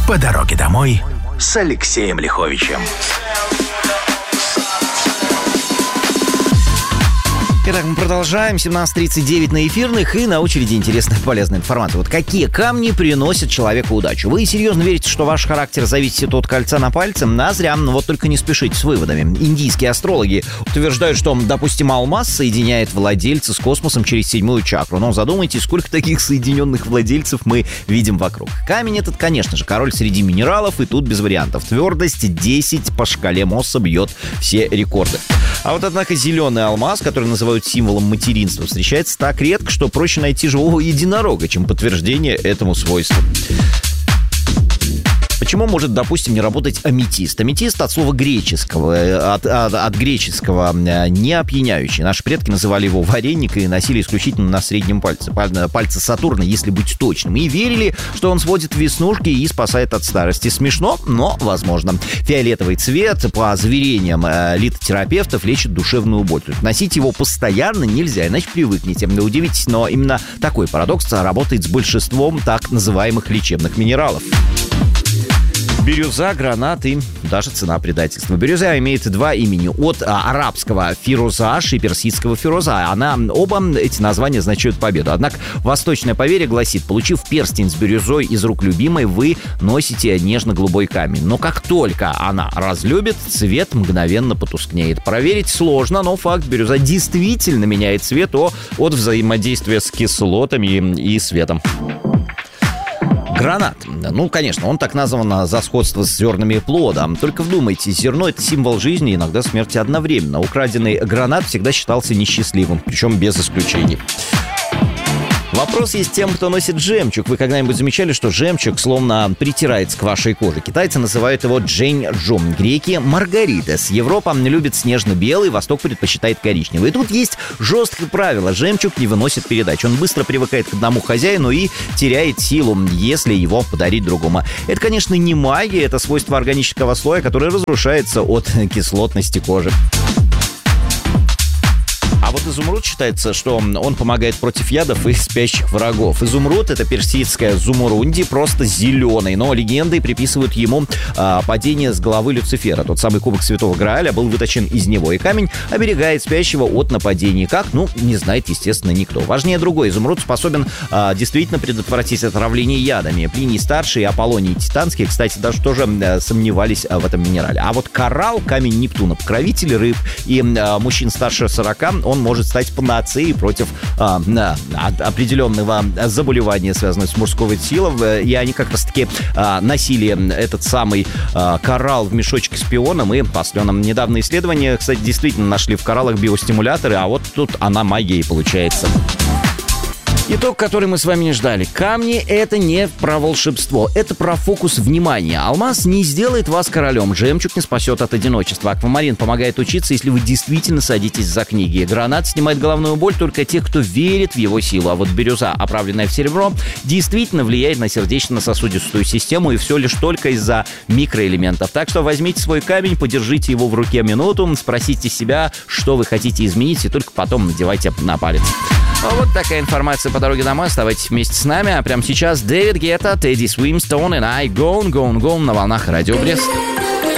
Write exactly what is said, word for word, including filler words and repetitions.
по дороге домой с Алексеем Лиховичем. Итак, мы продолжаем. семнадцать тридцать девять на эфирных, и на очереди интересная полезная информация. Вот какие камни приносят человеку удачу? Вы серьезно верите, что ваш характер зависит от кольца на пальце? На зря, но вот только не спешите с выводами. Индийские астрологи утверждают, что, допустим, алмаз соединяет владельца с космосом через седьмую чакру. Но задумайтесь, сколько таких соединенных владельцев мы видим вокруг. Камень этот, конечно же, король среди минералов, и тут без вариантов. Твердость десять по шкале Mohs бьет все рекорды. А вот, однако, зеленый алмаз, который называют символом материнства, встречается так редко, что проще найти живого единорога, чем подтверждение этому свойству. Почему может, допустим, не работать аметист? Аметист от слова греческого, от, от, от греческого не опьяняющий. Наши предки называли его вареник и носили исключительно на среднем пальце. Пальце Сатурна, если быть точным. И верили, что он сводит веснушки и спасает от старости. Смешно, но возможно. Фиолетовый цвет, по заверениям литотерапевтов, лечит душевную боль. Носить его постоянно нельзя, иначе привыкнете. Вы удивитесь, но именно такой парадокс работает с большинством так называемых лечебных минералов. Бирюза, гранат и даже цена предательства. Бирюза имеет два имени. От а, арабского фирузаш и персидского фируза. Она, оба эти названия означают победу. Однако восточное поверье гласит, получив перстень с бирюзой из рук любимой, вы носите нежно-голубой камень. Но как только она разлюбит, цвет мгновенно потускнеет. Проверить сложно, но факт: бирюза действительно меняет цвет от взаимодействия с кислотами и светом. Гранат. Ну, конечно, он так назван за сходство с зернами плода. Только вдумайтесь, зерно — это символ жизни и иногда смерти одновременно. Украденный гранат всегда считался несчастливым, причем без исключений. Вопрос есть тем, кто носит жемчуг. Вы когда-нибудь замечали, что жемчуг словно притирается к вашей коже? Китайцы называют его джэньчжу, греки — маргаритес. Европа любит снежно-белый, Восток предпочитает коричневый. И тут есть жесткое правило: жемчуг не выносит передач. Он быстро привыкает к одному хозяину и теряет силу, если его подарить другому. Это, конечно, не магия, это свойство органического слоя, которое разрушается от кислотности кожи. А вот изумруд считается, что он помогает против ядов и спящих врагов. Изумруд — это персидская зумурунди, просто зеленый, но легенды приписывают ему а, падение с головы Люцифера. Тот самый кубок Святого Грааля был выточен из него, и камень оберегает спящего от нападений. Как? Ну, не знает, естественно, никто. Важнее другой. Изумруд способен а, действительно предотвратить отравление ядами. Плиний Старший и Аполлоний Титанский, кстати, даже тоже а, сомневались а, в этом минерале. А вот коралл — камень Нептуна, покровитель рыб, и а, мужчин старше сорока, он может стать панацеей против а, а, определенного заболевания, связанного с мужской силой. И они как раз-таки а, носили этот самый а, коралл в мешочке с пионом и пасленом. Недавно исследования, кстати, действительно нашли в кораллах биостимуляторы, а вот тут она магией получается. Итог, который мы с вами не ждали. Камни — это не про волшебство, это про фокус внимания. Алмаз не сделает вас королем, жемчуг не спасет от одиночества. Аквамарин помогает учиться, если вы действительно садитесь за книги. Гранат снимает головную боль только тех, кто верит в его силу. А вот бирюза, оправленная в серебро, действительно влияет на сердечно-сосудистую систему, и все лишь только из-за микроэлементов. Так что возьмите свой камень, подержите его в руке минуту, спросите себя, что вы хотите изменить, и только потом надевайте на палец. Вот такая информация по дороге домой. Оставайтесь вместе с нами. А прямо сейчас Дэвид Гетта, Тедди Свимстон и I Gone, Gone, Gone на волнах Радио Брест.